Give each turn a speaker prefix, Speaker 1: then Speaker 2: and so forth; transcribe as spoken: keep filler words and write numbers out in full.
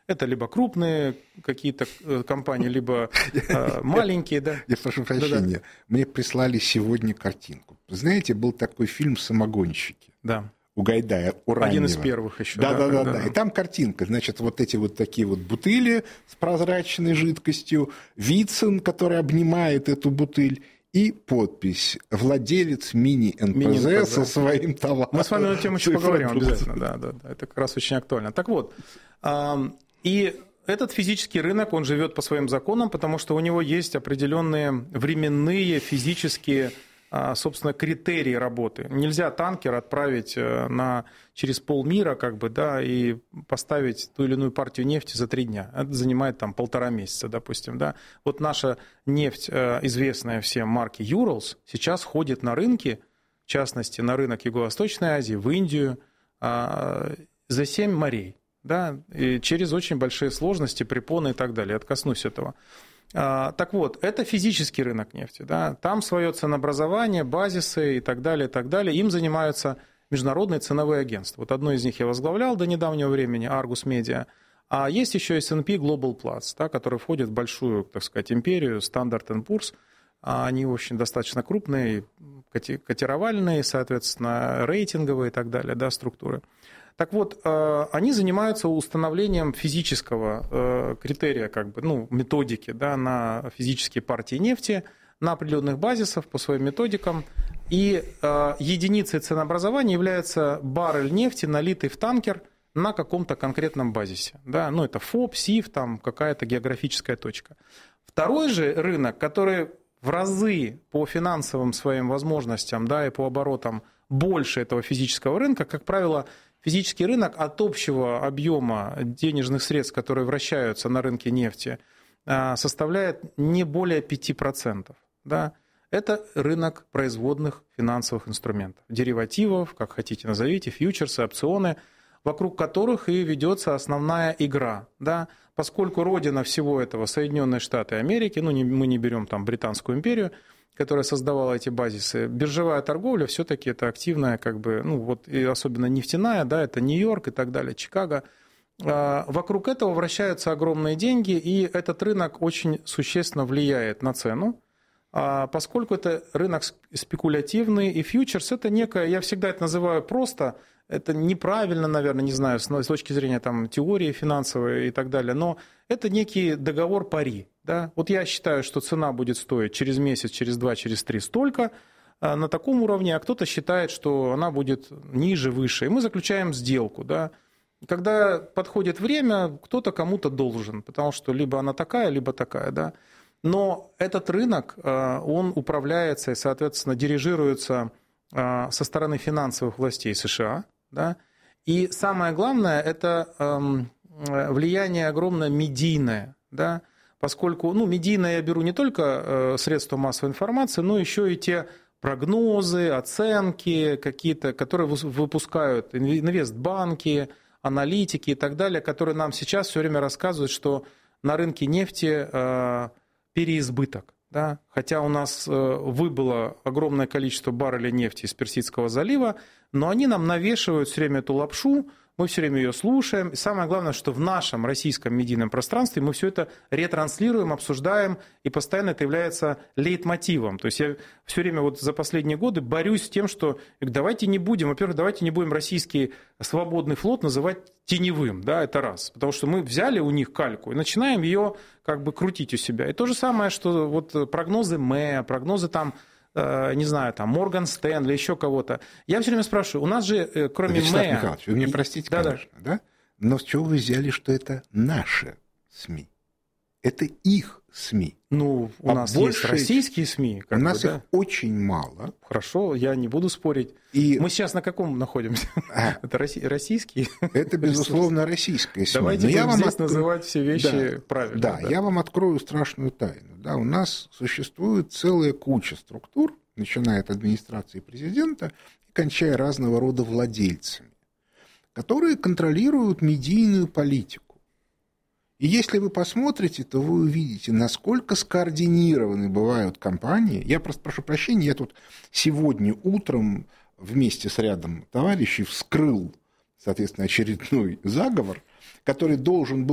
Speaker 1: Это либо крупные какие-то компании, либо маленькие. Да.
Speaker 2: Я прошу прощения, мне прислали сегодня картинку. Знаете, был такой фильм «Самогонщики».
Speaker 1: Да.
Speaker 2: У Гайдая, у раннего.
Speaker 1: Один из первых еще.
Speaker 2: Да, да, да, да, да. И там картинка, значит, вот эти вот такие вот бутыли с прозрачной жидкостью, Вицин, который обнимает эту бутыль, и подпись «Владелец мини-эн пэ зэ со своим товаром».
Speaker 1: Мы с вами на эту тему еще поговорим обязательно. Да, да, да. Это как раз очень актуально. Так вот, и этот физический рынок, он живет по своим законам, потому что у него есть определенные временные физические, собственно, критерии работы. Нельзя танкер отправить на, через полмира как бы, да, и поставить ту или иную партию нефти за три дня. Это занимает там полтора месяца, допустим. Да. Вот наша нефть, известная всем марки Urals, сейчас ходит на рынки, в частности, на рынок Юго-Восточной Азии, в Индию, за семь морей. Да, и через очень большие сложности, препоны и так далее. Я коснусь этого. Так вот, это физический рынок нефти. Да? Там свое ценообразование, базисы и так далее, и так далее. Им занимаются международные ценовые агентства. Вот одно из них я возглавлял до недавнего времени, Argus Media. А есть еще эс энд пи Global Platts, да, который входит в большую, так сказать, империю, Standard энд Poor's. Они очень достаточно крупные, котировальные, соответственно, рейтинговые и так далее, да, структуры. Так вот, они занимаются установлением физического критерия, как бы, ну, методики, да, на физические партии нефти, на определенных базисах по своим методикам. И единицей ценообразования является баррель нефти, налитый в танкер на каком-то конкретном базисе. Да, ну, это ФОБ, СИФ, там какая-то географическая точка. Второй же рынок, который в разы по финансовым своим возможностям, да, и по оборотам больше этого физического рынка, как правило, физический рынок от общего объема денежных средств, которые вращаются на рынке нефти, составляет не более пяти процентов. Да? Это рынок производных финансовых инструментов. Деривативов, как хотите назовите, фьючерсы, опционы, вокруг которых и ведется основная игра. Да? Поскольку родина всего этого Соединенные Штаты Америки, ну не, мы не берем там Британскую империю, которая создавала эти базисы, биржевая торговля все-таки это активная, как бы, ну вот и особенно нефтяная, да, это Нью-Йорк и так далее, Чикаго. Вокруг этого вращаются огромные деньги, и этот рынок очень существенно влияет на цену, поскольку это рынок спекулятивный, и фьючерс это некое, я всегда это называю просто, это неправильно, наверное, не знаю, с точки зрения там, теории финансовой и так далее, но это некий договор пари. Да? Вот я считаю, что цена будет стоить через месяц, через два, через три столько на таком уровне, а кто-то считает, что она будет ниже, выше. И мы заключаем сделку. Да? Когда подходит время, кто-то кому-то должен, потому что либо она такая, либо такая. Да? Но этот рынок, он управляется и, соответственно, дирижируется со стороны финансовых властей США. Да? И самое главное, это влияние огромное медийное, да? Поскольку, ну, медийное я беру не только средства массовой информации, но еще и те прогнозы, оценки какие-то, которые выпускают инвестбанки, аналитики и так далее, которые нам сейчас все время рассказывают, что на рынке нефти переизбыток. Да? Хотя у нас выбыло огромное количество баррелей нефти из Персидского залива, но они нам навешивают все время эту лапшу, мы все время ее слушаем. И самое главное, что в нашем российском медийном пространстве мы все это ретранслируем, обсуждаем, и постоянно это является лейтмотивом. То есть я все время вот за последние годы борюсь с тем, что давайте не будем, во-первых, давайте не будем российский свободный флот называть теневым, да, это раз. Потому что мы взяли у них кальку и начинаем ее как бы крутить у себя. И то же самое, что вот прогнозы МЭ, прогнозы там, не знаю, там, Морган Стэнли, еще кого-то. Я все время спрашиваю, у нас же, кроме
Speaker 2: Вячеслав
Speaker 1: МЭ...
Speaker 2: Михайлович, вы меня простите, да, конечно, да. да? Но с чего вы взяли, что это наши СМИ? Это их СМИ.
Speaker 1: Ну, у а нас больше... есть российские СМИ.
Speaker 2: Как у
Speaker 1: бы,
Speaker 2: нас
Speaker 1: да?
Speaker 2: их очень мало.
Speaker 1: Хорошо, я не буду спорить. И... Мы сейчас на каком находимся? А. Это российские?
Speaker 2: Это, безусловно, российские СМИ.
Speaker 1: Давайте будем здесь от... называть все вещи
Speaker 2: да.
Speaker 1: правильно.
Speaker 2: Да, да, я вам открою страшную тайну. Да, у нас существует целая куча структур, начиная от администрации президента и кончая разного рода владельцами, которые контролируют медийную политику. И если вы посмотрите, то вы увидите, насколько скоординированы бывают компании. Я просто прошу прощения, я тут сегодня утром вместе с рядом товарищей вскрыл, соответственно, очередной заговор, который должен был